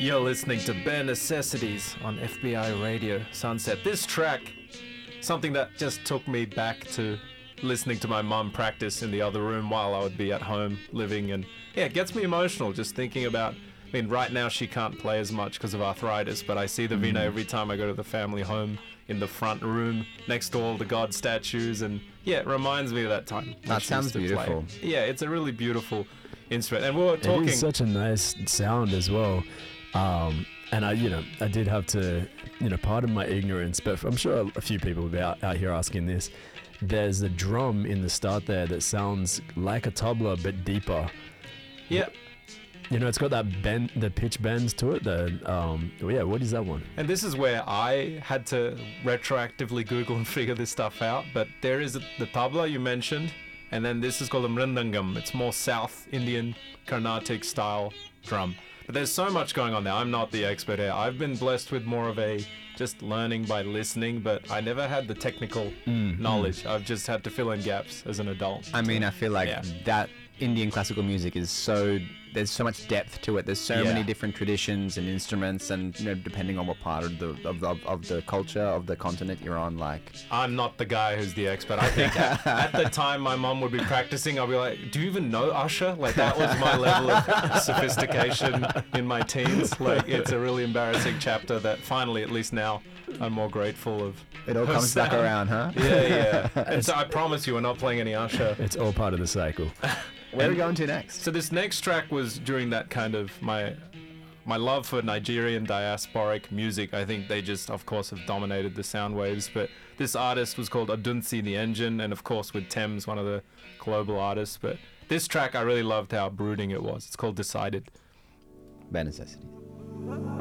You're listening to Bare Necessities on FBI Radio Sunset. This track, something that just took me back to listening to my mum practice in the other room while I would be at home living, and yeah, it gets me emotional just thinking about, I mean, right now she can't play as much because of arthritis, but I see the Vina every time I go to the family home in the front room next to all the God statues, and yeah, it reminds me of that time. That sounds beautiful. Yeah, it's a really beautiful instrument, and we were talking. It is such a nice sound as well. And I did have to, pardon my ignorance, but I'm sure a few people will be out here asking this. There's a drum in the start there that sounds like a tabla but deeper. Yeah. It's got that bend, the pitch bends to it. What is that one? And this is where I had to retroactively Google and figure this stuff out. But there is the tabla you mentioned, and then this is called a mridangam. It's more South Indian Carnatic style drum. But there's so much going on there. I'm not the expert here. I've been blessed with more of a just learning by listening, but I never had the technical knowledge. I've just had to fill in gaps as an adult. I mean, I feel like that Indian classical music is there's so much depth to it. There's so many different traditions and instruments, and depending on what part of the culture of the continent you're on, like. I'm not the guy who's the expert. I think at the time my mom would be practicing, I'll be like, do you even know Usher? Like, that was my level of sophistication in my teens. Like, it's a really embarrassing chapter that finally, at least now, I'm more grateful of. It all comes back around, huh? Yeah. And so I promise you, we're not playing any Usher. It's all part of the cycle. Where are we going to next? So this next track was during that kind of my love for Nigerian diasporic music. I think they just, of course, have dominated the sound waves. But this artist was called Odunsi the Engine, and of course with Thames, one of the global artists. But this track, I really loved how brooding it was. It's called Decided. Bare Necessities.